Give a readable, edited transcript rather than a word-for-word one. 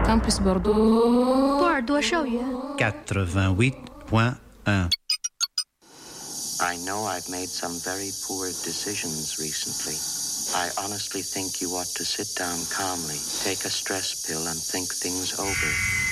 Campus Bordeaux. 波尔多校园 88.1. I know I've made some very poor decisions recently. I honestly think you ought to sit down calmly, take a stress pill, and think things over.